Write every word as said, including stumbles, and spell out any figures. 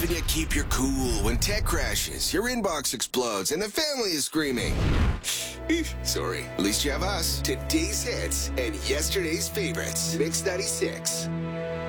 helping you keep your cool when tech crashes, your inbox explodes, and the family is screaming. Sorry, at least you have us. Today's hits and yesterday's favorites. Mix ninety-six.